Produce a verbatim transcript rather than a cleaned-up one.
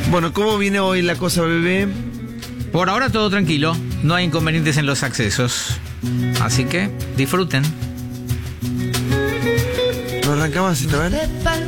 Bueno, ¿cómo viene hoy la cosa, bebé? Por ahora todo tranquilo, no hay inconvenientes en los accesos. Así que disfruten. ¿No arrancamos así, a ver?